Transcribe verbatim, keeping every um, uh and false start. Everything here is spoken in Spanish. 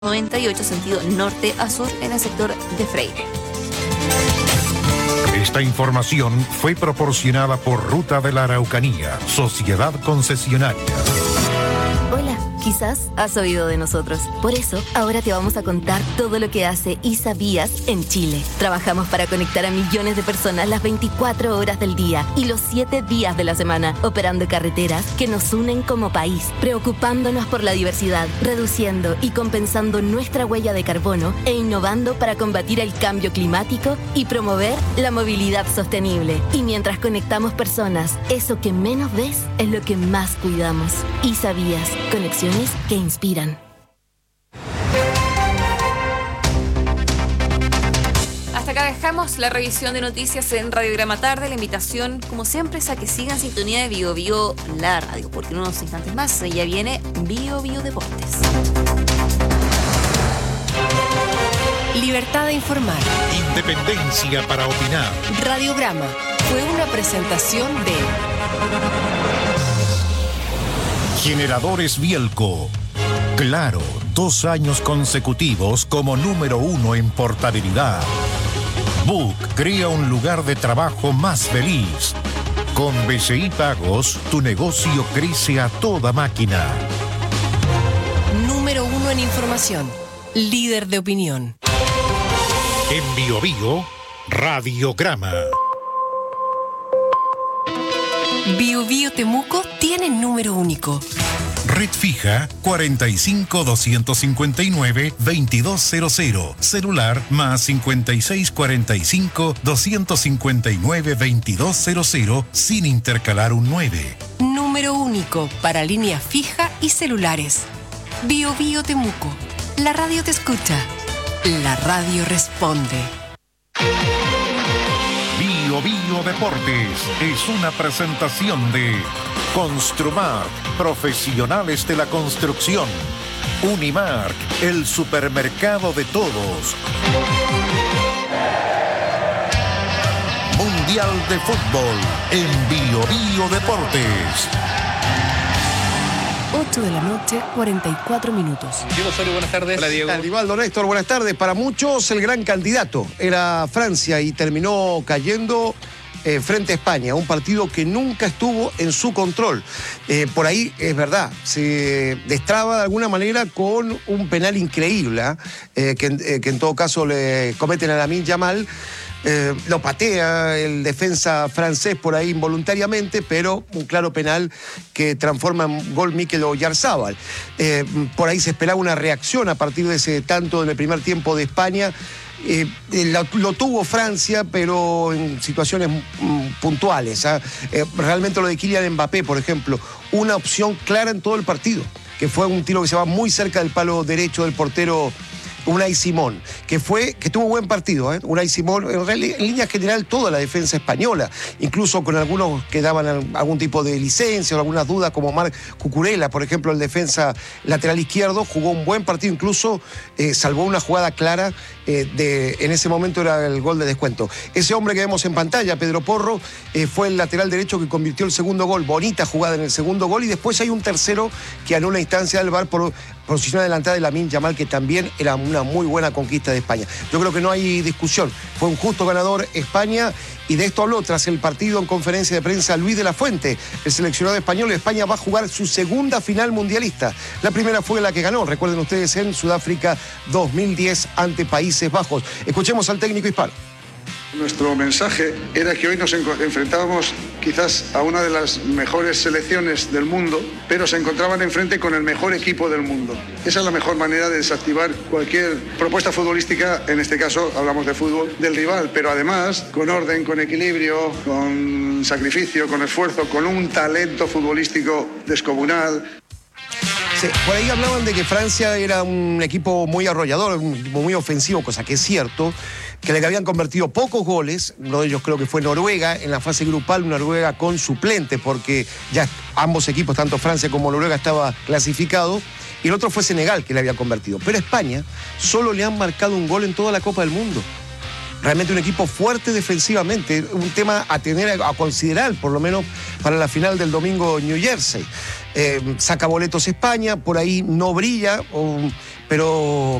noventa y ocho sentido norte a sur en el sector de Freire. Esta información fue proporcionada por Ruta de la Araucanía, Sociedad Concesionaria. Hola, quizás has oído de nosotros. Por eso, ahora te vamos a contar todo lo que hace ISA Vías en Chile. Trabajamos para conectar a millones de personas las veinticuatro horas del día y los siete días de la semana, operando carreteras que nos unen como país, preocupándonos por la diversidad, reduciendo y compensando nuestra huella de carbono e innovando para combatir el cambio climático y promover la movilidad sostenible. Y mientras conectamos personas, eso que menos ves es lo que más cuidamos. ISA Vías, conexiones que inspiran. Hasta acá dejamos la revisión de noticias en Radiograma Tarde. La invitación, como siempre, es a que sigan sintonía de Bio Bio, la radio, porque en unos instantes más ya viene Bio Bio Deportes. Libertad de informar. Independencia para opinar. Radiograma fue una presentación de Generadores Bielco. Claro, dos años consecutivos como número uno en portabilidad. Book crea un lugar de trabajo más feliz. Con B C I Pagos, tu negocio crece a toda máquina. Número uno en información. Líder de opinión. En Bio Bio, Radiograma. Bio Bio Temuco tiene número único. Red fija cuarenta y cinco, doscientos cincuenta y nueve, veintidós cero cero. Celular más cincuenta y seis, cuarenta y cinco, doscientos cincuenta y nueve, veintidós cero cero sin intercalar un nueve. Número único para línea fija y celulares. Bio Bio Temuco. La radio te escucha. La radio responde. Bio Bio Deportes es una presentación de Construmark, profesionales de la construcción. Unimark, el supermercado de todos. Mundial de Fútbol en Bio Bio Deportes. ocho de la noche, cuarenta y cuatro minutos. Diego Osorio, buenas tardes. Hola, Diego. Rivaldo Néstor, buenas tardes. Para muchos, el gran candidato era Francia y terminó cayendo eh, frente a España, un partido que nunca estuvo en su control. Eh, por ahí, es verdad, se destraba de alguna manera con un penal increíble, eh, que, eh, que en todo caso le cometen a Lamine Yamal. Eh, lo patea el defensa francés por ahí involuntariamente, pero un claro penal que transforma en gol Mikel Oyarzabal. Eh, por ahí se esperaba una reacción a partir de ese tanto en el primer tiempo de España. Eh, lo, lo tuvo Francia, pero en situaciones mm, puntuales. ¿eh? Eh, realmente lo de Kylian Mbappé, por ejemplo, una opción clara en todo el partido, que fue un tiro que se va muy cerca del palo derecho del portero Unai Simón, que fue que tuvo buen partido, ¿eh? Unai Simón, en, realidad, en línea general, toda la defensa española, incluso con algunos que daban algún tipo de licencia o algunas dudas, como Marc Cucurella, por ejemplo, el defensa lateral izquierdo, jugó un buen partido, incluso eh, salvó una jugada clara, eh, de, en ese momento era el gol de descuento. Ese hombre que vemos en pantalla, Pedro Porro, eh, fue el lateral derecho que convirtió el segundo gol, bonita jugada en el segundo gol, y después hay un tercero que anula instancia del V A R por posición adelantada de Lamine Yamal, que también era una muy buena conquista de España. Yo creo que no hay discusión. Fue un justo ganador España, y de esto habló tras el partido en conferencia de prensa Luis de la Fuente, el seleccionado español. España va a jugar su segunda final mundialista. La primera fue la que ganó, recuerden ustedes, en Sudáfrica dos mil diez ante Países Bajos. Escuchemos al técnico hispano. Nuestro mensaje era que hoy nos enfrentábamos quizás a una de las mejores selecciones del mundo, pero se encontraban enfrente con el mejor equipo del mundo. Esa es la mejor manera de desactivar cualquier propuesta futbolística, en este caso hablamos de fútbol, del rival, pero además con orden, con equilibrio, con sacrificio, con esfuerzo, con un talento futbolístico descomunal. Sí, por ahí hablaban de que Francia era un equipo muy arrollador, un equipo muy ofensivo, cosa que es cierto, que le habían convertido pocos goles. Uno de ellos creo que fue Noruega en la fase grupal, una Noruega con suplente, porque ya ambos equipos, tanto Francia como Noruega, estaba clasificado. Y el otro fue Senegal, que le había convertido. Pero a España solo le han marcado un gol en toda la Copa del Mundo. Realmente un equipo fuerte defensivamente, un tema a tener, a considerar, por lo menos para la final del domingo en New Jersey. Eh, saca boletos España, por ahí no brilla, o, pero